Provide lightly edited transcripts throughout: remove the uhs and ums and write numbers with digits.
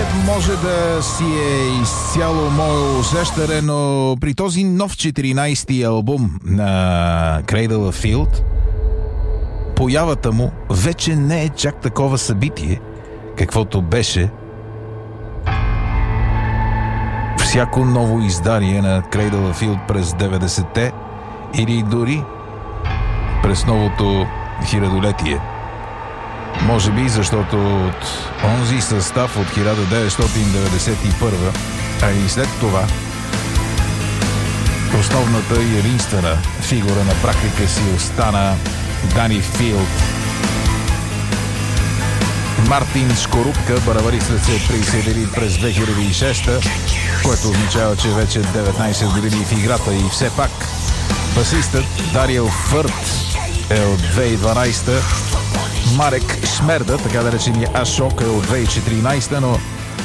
може да си е изцяло мое усещане, но при този нов 14-ти албум на Cradle of Field, появата му вече не е чак такова събитие, каквото беше всяко ново издание на Cradle of Field през 90-те или дори през новото хилядолетие. Може би защото от онзи състав от 1991, а и след това основната и единствена фигура на практика си остана Дани Филд. Мартин Шкорупка, барабаристът, се присъедини през 2006, което означава, че вече 19 години в играта и все пак басистът Дариел Фърт е от 2012, Марек Шмерда, така да речения Ашок, е от 2014, но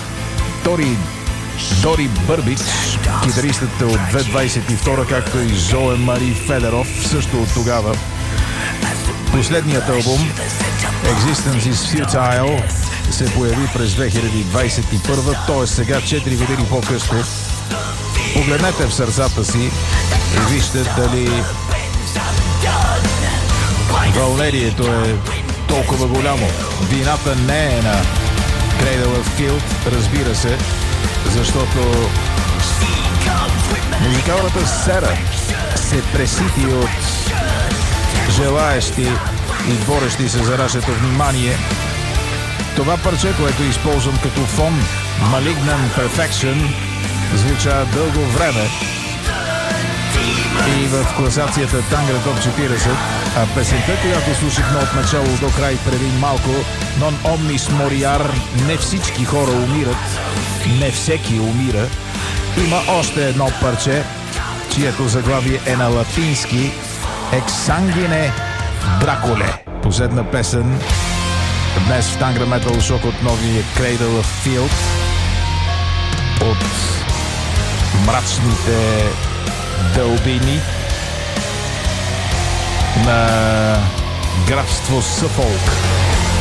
Дори Бърбич, китаристът, е от 2022, както и Зоe Мари Федеров, също от тогава. Последният албум Existence is Futile се появи през 2021, т.е. сега 4 години по-късно. Погледнете в сърцата си и вижте дали вълнението е толкова голямо. Вината не е на Cradle of Field, разбира се, защото музикалната сфера се пресити от желаещи и борещи се за нашето внимание. Това парче, което използвам като фон, Malignant Perfection, звуча дълго време и в класацията Тангра Топ 40, а песента, която слушахме от начало до край преди малко, Non Omnis Moriar, не всички хора умират, не всеки умира, има още едно парче, чието заглавие е на латински Ex Sanguine Draculae. Последна песен днес в Тангра Metal Shock от новия Cradle of Field, от мрачните дълбини на графство Съфолк.